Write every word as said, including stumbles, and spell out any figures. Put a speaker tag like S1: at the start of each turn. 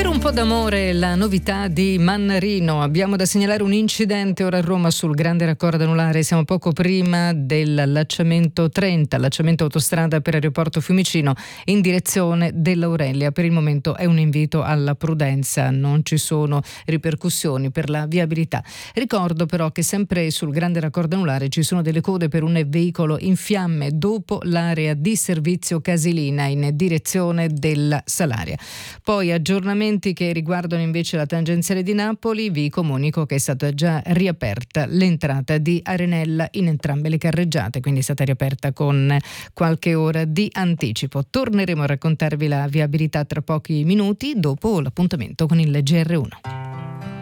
S1: Per un po' d'amore, la novità di Mannarino. Abbiamo da segnalare un incidente ora a Roma sul grande raccordo anulare. Siamo poco prima dell'allacciamento trenta, allacciamento autostrada per aeroporto Fiumicino in direzione dell'Aurelia. Per il momento è un invito alla prudenza, non ci sono ripercussioni per la viabilità. Ricordo però che sempre sul grande raccordo anulare ci sono delle code per un veicolo in fiamme dopo l'area di servizio Casilina in direzione della Salaria. Poi aggiornamenti che riguardano invece la tangenziale di Napoli, vi comunico che è stata già riaperta l'entrata di Arenella in entrambe le carreggiate, quindi è stata riaperta con qualche ora di anticipo. Torneremo a raccontarvi la viabilità tra pochi minuti dopo l'appuntamento con il G R uno.